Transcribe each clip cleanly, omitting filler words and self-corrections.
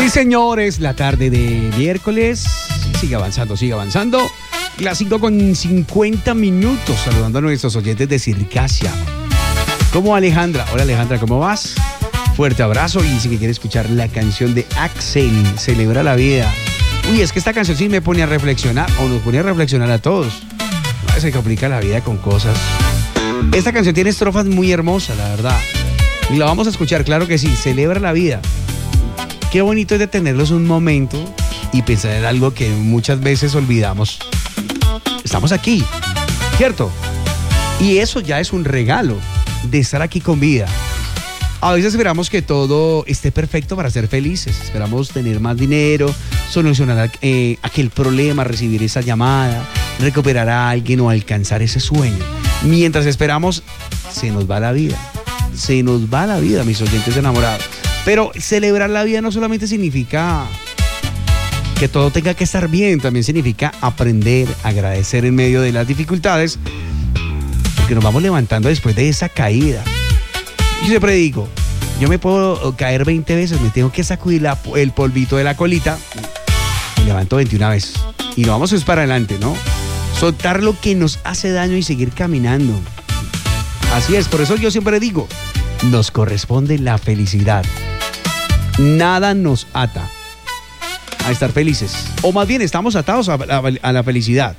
Sí, señores, la tarde de miércoles. Sigue avanzando, sigue avanzando. Las 5:50. Saludando a nuestros oyentes de Circasia. Como Alejandra. Hola, Alejandra, ¿cómo vas? Fuerte abrazo. Y si quiere escuchar la canción de Axel, Celebra la Vida. Uy, es que esta canción sí me pone a reflexionar, o nos pone a reflexionar a todos. A veces se complica la vida con cosas. Esta canción tiene estrofas muy hermosas, la verdad. Y la vamos a escuchar, claro que sí. Celebra la vida. Qué bonito es detenerlos un momento y pensar en algo que muchas veces olvidamos. Estamos aquí, ¿cierto? Y eso ya es un regalo de estar aquí con vida. A veces esperamos que todo esté perfecto para ser felices. Esperamos tener más dinero, solucionar aquel problema, recibir esa llamada, recuperar a alguien o alcanzar ese sueño. Mientras esperamos, se nos va la vida. Se nos va la vida, mis oyentes enamorados. Pero celebrar la vida no solamente significa que todo tenga que estar bien, también significa aprender, agradecer en medio de las dificultades, porque nos vamos levantando después de esa caída. Yo siempre digo, yo me puedo caer 20 veces, me tengo que sacudir el polvito de la colita, me levanto 21 veces. Y nos vamos para adelante, ¿no? Soltar lo que nos hace daño y seguir caminando. Así es, por eso yo siempre digo, nos corresponde la felicidad. Nada nos ata a estar felices. O más bien, estamos atados a la felicidad.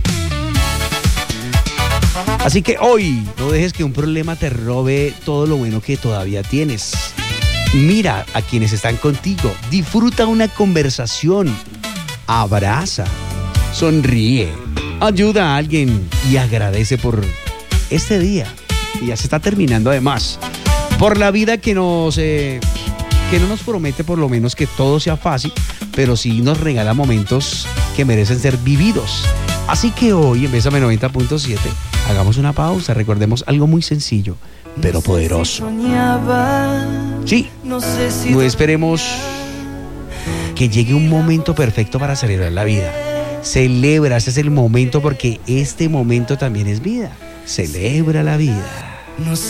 Así que hoy, no dejes que un problema te robe todo lo bueno que todavía tienes. Mira a quienes están contigo. Disfruta una conversación. Abraza. Sonríe. Ayuda a alguien y agradece por este día. Y ya se está terminando además. Por la vida que no nos promete por lo menos que todo sea fácil, pero sí nos regala momentos que merecen ser vividos. Así que hoy en Bésame 90.7 hagamos una pausa, recordemos algo muy sencillo, pero poderoso. Sí, no esperemos que llegue un momento perfecto para celebrar la vida. Celebra, ese es el momento, porque este momento también es vida. Celebra la vida.